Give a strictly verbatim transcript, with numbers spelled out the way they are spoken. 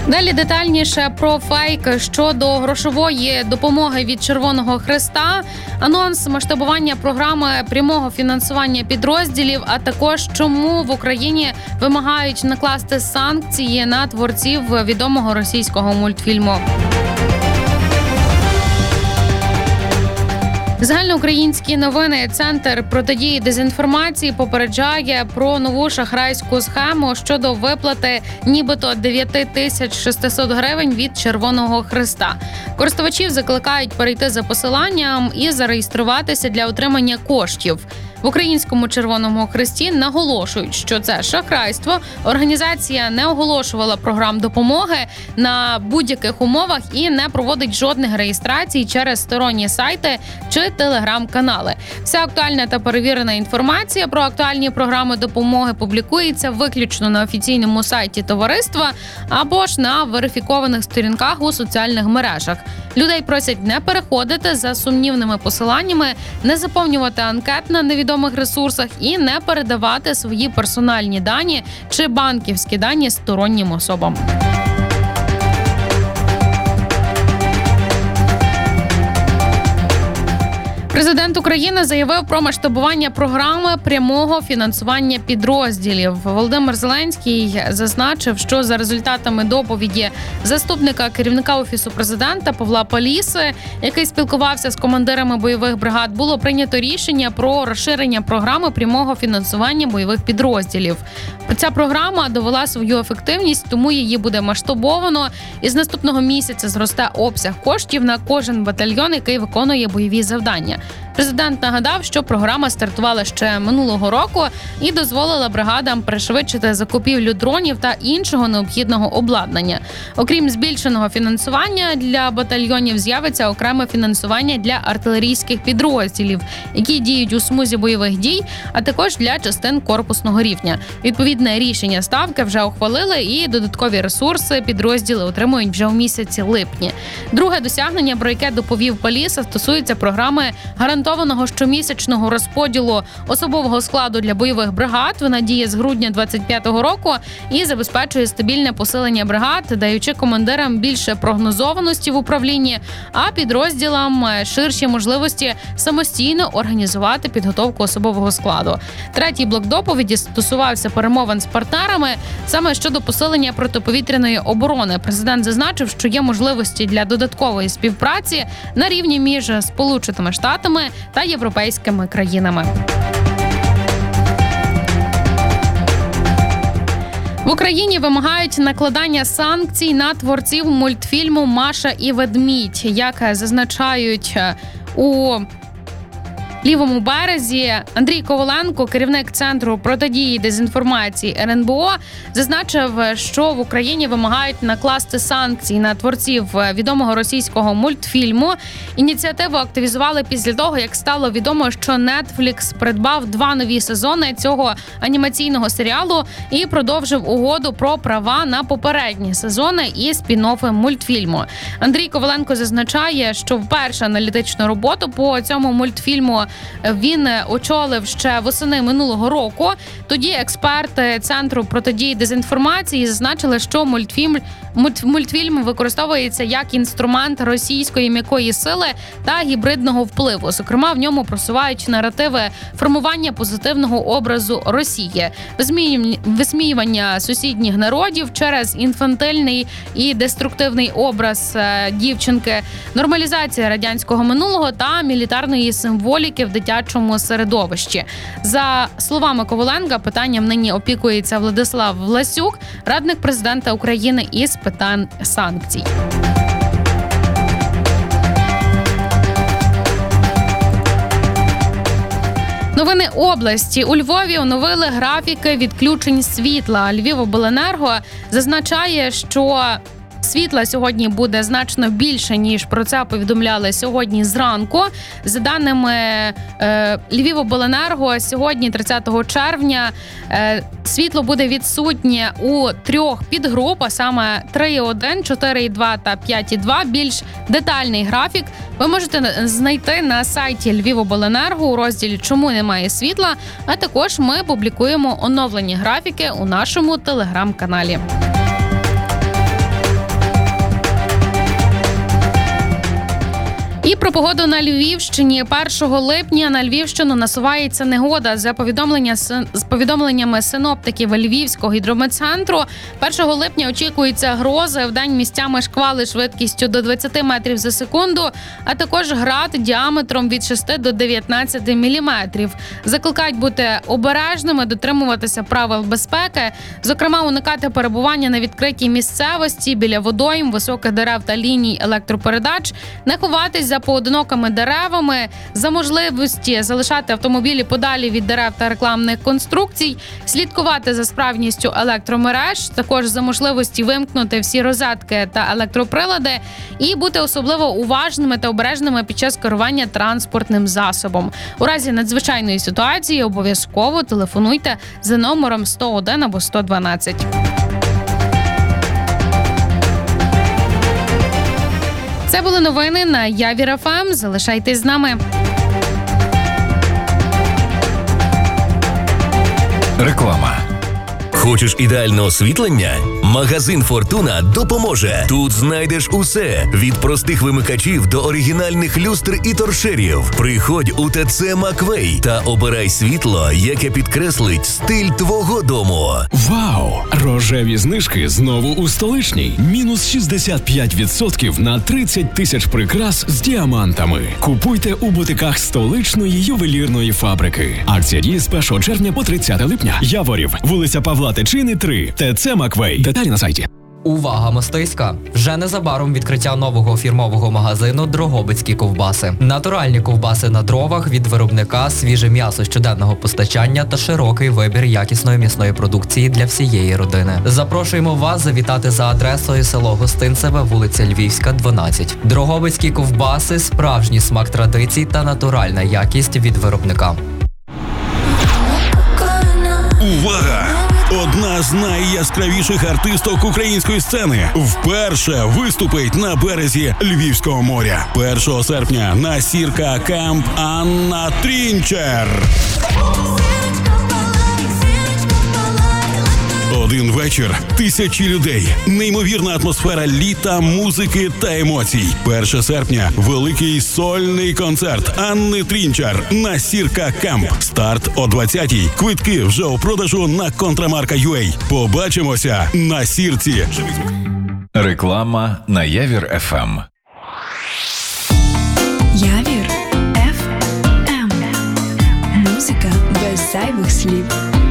Далі детальніше про фейк щодо грошової допомоги від Червоного Хреста, анонс масштабування програми прямого фінансування підрозділів, а також чому в Україні вимагають накласти санкції на творців відомого російського мультфільму. Загальноукраїнські новини. Центр протидії дезінформації попереджає про нову шахрайську схему щодо виплати нібито дев'ять тисяч шістсот гривень від Червоного Хреста. Користувачів закликають перейти за посиланням і зареєструватися для отримання коштів. В Українському Червоному Хресті наголошують, що це шахрайство. Організація не оголошувала програм допомоги на будь-яких умовах і не проводить жодних реєстрацій через сторонні сайти чи телеграм-канали. Вся актуальна та перевірена інформація про актуальні програми допомоги публікується виключно на офіційному сайті товариства або ж на верифікованих сторінках у соціальних мережах. Людей просять не переходити за сумнівними посиланнями, не заповнювати анкет на невідомих ресурсах і не передавати свої персональні дані чи банківські дані стороннім особам. Президент України заявив про масштабування програми прямого фінансування підрозділів. Володимир Зеленський зазначив, що за результатами доповіді заступника керівника Офісу президента Павла Поліси, який спілкувався з командирами бойових бригад, було прийнято рішення про розширення програми прямого фінансування бойових підрозділів. Ця програма довела свою ефективність, тому її буде масштабовано. І з наступного місяця зросте обсяг коштів на кожен батальйон, який виконує бойові завдання. Президент нагадав, що програма стартувала ще минулого року і дозволила бригадам пришвидшити закупівлю дронів та іншого необхідного обладнання. Окрім збільшеного фінансування для батальйонів, з'явиться окреме фінансування для артилерійських підрозділів, які діють у смузі бойових дій, а також для частин корпусного рівня. Відповідне рішення ставки вже ухвалили, і додаткові ресурси підрозділи отримують вже у місяці липні. Друге досягнення, про яке доповів Поліса, стосується програми гарантованого щомісячного розподілу особового складу для бойових бригад. Вона діє з грудня двадцять п'ятого року і забезпечує стабільне посилення бригад, даючи командирам більше прогнозованості в управлінні, а підрозділам ширші можливості самостійно організувати підготовку особового складу. Третій блок доповіді стосувався перемовин з партнерами саме щодо посилення протиповітряної оборони. Президент зазначив, що є можливості для додаткової співпраці на рівні між Сполученими Штатами та європейськими країнами. В Україні вимагають накладання санкцій на творців мультфільму «Маша і ведмідь». Як зазначають у Лівому березі, Андрій Коваленко, керівник Центру протидії дезінформації ер ен бе о, зазначив, що в Україні вимагають накласти санкції на творців відомого російського мультфільму. Ініціативу активізували після того, як стало відомо, що Netflix придбав два нові сезони цього анімаційного серіалу і продовжив угоду про права на попередні сезони і спін-оффи мультфільму. Андрій Коваленко зазначає, що вперше аналітичну роботу по цьому мультфільму він очолив ще восени минулого року. Тоді експерти Центру протидії дезінформації зазначили, що мультфільм, мультфільм використовується як інструмент російської м'якої сили та гібридного впливу. Зокрема, в ньому просувають наративи формування позитивного образу Росії, висміювання сусідніх народів через інфантильний і деструктивний образ дівчинки, нормалізація радянського минулого та мілітарної символіки в дитячому середовищі. За словами Коваленка, питанням нині опікується Владислав Власюк, радник президента України із питань санкцій. Новини області. У Львові оновили графіки відключень світла. Львівобленерго зазначає, що світла сьогодні буде значно більше, ніж про це повідомляли сьогодні зранку. За даними е, Львівобленерго, сьогодні, тридцятого червня, е, світло буде відсутнє у трьох підгруп, а саме три і один, чотири і два та п'ять і два. Більш детальний графік ви можете знайти на сайті Львівобленерго у розділі «Чому немає світла?», а також ми публікуємо оновлені графіки у нашому телеграм-каналі. про погоду на Львівщині. першого липня на Львівщину насувається негода. За повідомлення з повідомленнями синоптиків Львівського гідрометцентру, першого липня очікуються грози, вдень місцями шквали швидкістю до двадцять метрів за секунду, а також град діаметром від шести до дев'ятнадцяти міліметрів. Закликають бути обережними, дотримуватися правил безпеки, зокрема уникати перебування на відкритій місцевості, біля водойм, високих дерев та ліній електропередач, не ховатись за поодинокими деревами, за можливості залишати автомобілі подалі від дерев та рекламних конструкцій, слідкувати за справністю електромереж, також за можливості вимкнути всі розетки та електроприлади і бути особливо уважними та обережними під час керування транспортним засобом. У разі надзвичайної ситуації обов'язково телефонуйте за номером сто один або сто дванадцять. Це були новини на Явір еф ем. Залишайтесь з нами. Реклама. Хочеш ідеальне освітлення? Магазин «Фортуна» допоможе. Тут знайдеш усе – від простих вимикачів до оригінальних люстр і торшерів. Приходь у ТЦ «Маквей» та обирай світло, яке підкреслить стиль твого дому. Вау! Рожеві знижки знову у столичній. Мінус шістдесят п'ять відсотків на тридцять тисяч прикрас з діамантами. Купуйте у бутиках столичної ювелірної фабрики. Акція діє з першого червня по тридцяте липня. Яворів, вулиця Павла Тичини, три, ТЦ «Маквей». Деталі на сайті. Увага, Мостиська! Вже незабаром відкриття нового фірмового магазину «Дрогобицькі ковбаси». Натуральні ковбаси на дровах від виробника, свіже м'ясо щоденного постачання та широкий вибір якісної м'ясної продукції для всієї родини. Запрошуємо вас завітати за адресою село Гостинцеве, вулиця Львівська, дванадцять. Дрогобицькі ковбаси – справжній смак традицій та натуральна якість від виробника. Увага! Одна з найяскравіших артисток української сцени вперше виступить на березі Львівського моря. першого серпня на Сірка Кемп Анна Трінчер. Один вечір, тисячі людей, неймовірна атмосфера літа, музики та емоцій. першого серпня – великий сольний концерт Анни Трінчер на Сірка Кемп. Старт о двадцятій. Квитки вже у продажу на контрамарка точка ю а. Побачимося на Сірці. Реклама на Явір еф ем. Явір еф ем. Музика без зайвих слів.